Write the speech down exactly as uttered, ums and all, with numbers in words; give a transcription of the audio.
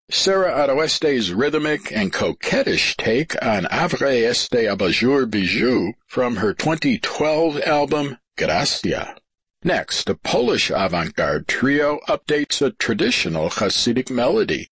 Sarah Aroeste's rhythmic and coquettish take on Avre este Abajur Bijou from her twenty twelve album, Gracia. Next, a Polish avant-garde trio updates a traditional Hasidic melody.